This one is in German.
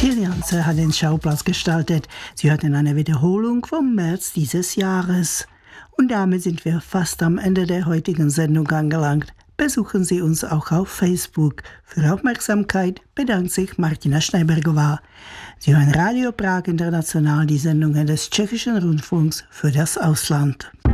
Tilljanse hat den Schauplatz gestaltet. Sie hörten eine Wiederholung vom März dieses Jahres. Und damit sind wir fast am Ende der heutigen Sendung angelangt. Besuchen Sie uns auch auf Facebook. Für Aufmerksamkeit bedankt sich Martina Schneibergová. Sie hören Radio Prag International, die Sendungen des Tschechischen Rundfunks für das Ausland.